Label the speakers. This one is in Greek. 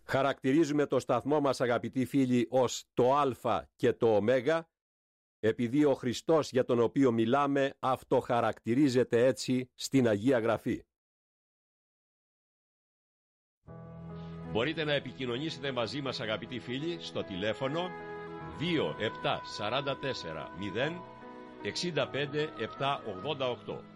Speaker 1: Χαρακτηρίζουμε το σταθμό μας, αγαπητοί φίλοι, ως το Α και το Ω, επειδή ο Χριστός για τον οποίο μιλάμε αυτοχαρακτηρίζεται έτσι στην Αγία Γραφή. Μπορείτε να επικοινωνήσετε μαζί μας, αγαπητοί φίλοι, στο τηλέφωνο 2744 0 65 788.